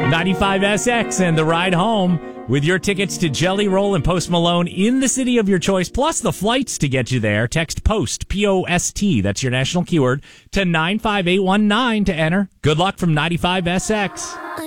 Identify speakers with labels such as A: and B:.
A: 95SX and the ride home with your tickets to Jelly Roll and Post Malone in the city of your choice, plus the flights to get you there. Text POST, P-O-S-T, that's your national keyword, to 95819 to enter. Good luck from 95SX.